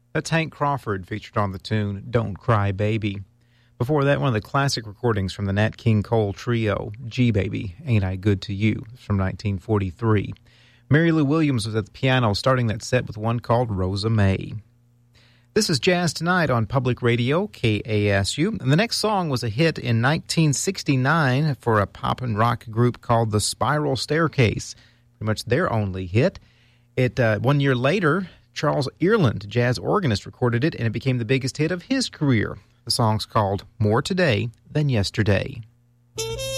That's Hank Crawford featured on the tune Don't Cry Baby. Before that, one of the classic recordings from the Nat King Cole Trio, G Baby, Ain't I Good to You, from 1943. Mary Lou Williams was at the piano, starting that set with one called Rosa May. This is Jazz Tonight on Public Radio, KASU, and the next song was a hit in 1969 for a pop and rock group called The Spiral Staircase, pretty much their only hit. 1 year later, Charles Earland, jazz organist, recorded it, and it became the biggest hit of his career. The song's called More Today Than Yesterday.